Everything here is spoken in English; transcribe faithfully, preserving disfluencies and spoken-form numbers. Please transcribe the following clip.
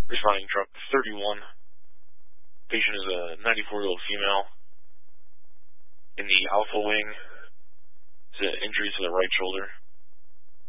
Responding truck thirty-one. Patient is a ninety-four-year-old female in the alpha wing. It's an injury to the right shoulder.